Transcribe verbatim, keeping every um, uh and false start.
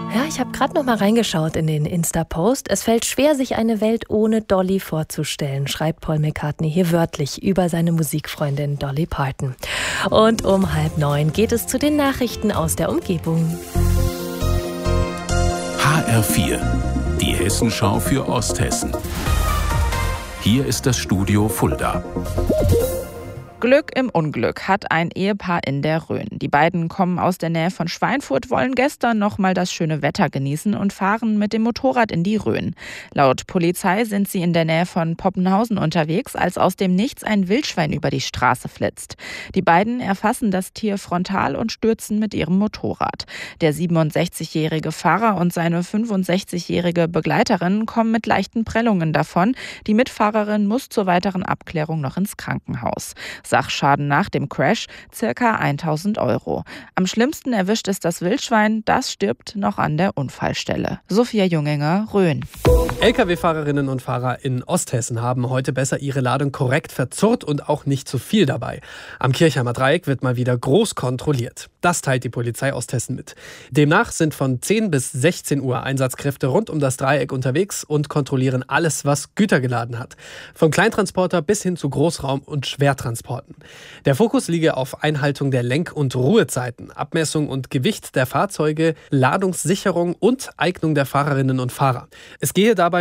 Ja, ich habe gerade noch mal reingeschaut in den Insta-Post. Es fällt schwer, sich eine Welt ohne Dolly vorzustellen, schreibt Paul McCartney hier wörtlich über seine Musikfreundin Dolly Parton. Und um halb neun geht es zu den Nachrichten aus der Umgebung. H R vier, die Hessenschau für Osthessen. Hier ist das Studio Fulda. Glück im Unglück hat ein Ehepaar in der Rhön. Die beiden kommen aus der Nähe von Schweinfurt, wollen gestern noch mal das schöne Wetter genießen und fahren mit dem Motorrad in die Rhön. Laut Polizei sind sie in der Nähe von Poppenhausen unterwegs, als aus dem Nichts ein Wildschwein über die Straße flitzt. Die beiden erfassen das Tier frontal und stürzen mit ihrem Motorrad. Der siebenundsechzigjährige Fahrer und seine fünfundsechzigjährige Begleiterin kommen mit leichten Prellungen davon. Die Mitfahrerin muss zur weiteren Abklärung noch ins Krankenhaus. Sachschaden nach dem Crash ca. eintausend Euro. Am schlimmsten erwischt ist das Wildschwein, das stirbt noch an der Unfallstelle. Sophia Junginger, Rhön. L K W-Fahrerinnen und Fahrer in Osthessen haben heute besser ihre Ladung korrekt verzurrt und auch nicht zu viel dabei. Am Kirchheimer Dreieck wird mal wieder groß kontrolliert. Das teilt die Polizei Osthessen mit. Demnach sind von zehn bis sechzehn Uhr Einsatzkräfte rund um das Dreieck unterwegs und kontrollieren alles, was Güter geladen hat. Vom Kleintransporter bis hin zu Großraum- und Schwertransporten. Der Fokus liege auf Einhaltung der Lenk- und Ruhezeiten, Abmessung und Gewicht der Fahrzeuge, Ladungssicherung und Eignung der Fahrerinnen und Fahrer. Es gehe dabei